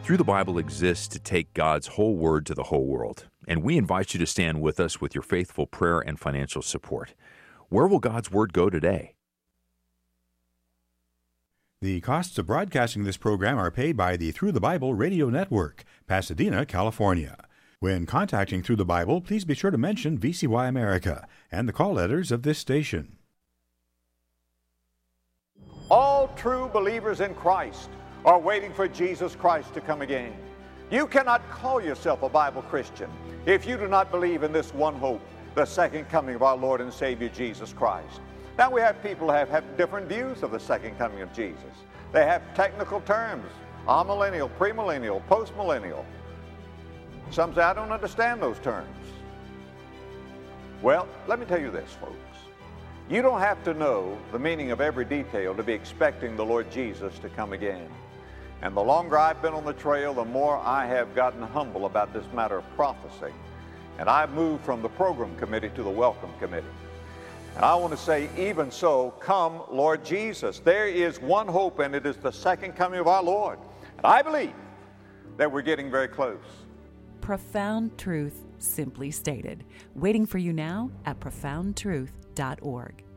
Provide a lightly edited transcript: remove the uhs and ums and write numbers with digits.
Through the Bible exists to take God's whole word to the whole world, and we invite you to stand with us with your faithful prayer and financial support. Where will God's word go today? The costs of broadcasting this program are paid by the Through the Bible Radio Network, Pasadena, California. When contacting Through the Bible, please be sure to mention VCY America and the call letters of this station. All true believers in Christ are waiting for Jesus Christ to come again. You cannot call yourself a Bible Christian if you do not believe in this one hope, the second coming of our Lord and Savior Jesus Christ. Now we have people who have different views of the second coming of Jesus. They have technical terms, amillennial, premillennial, postmillennial. Some say, I don't understand those terms. Well, let me tell you this, folks. You don't have to know the meaning of every detail to be expecting the Lord Jesus to come again. And the longer I've been on the trail, the more I have gotten humble about this matter of prophecy. And I've moved from the program committee to the welcome committee. And I want to say, even so, come, Lord Jesus. There is one hope, and it is the second coming of our Lord. And I believe that we're getting very close. Profound truth, simply stated. Waiting for you now at profoundtruth.org.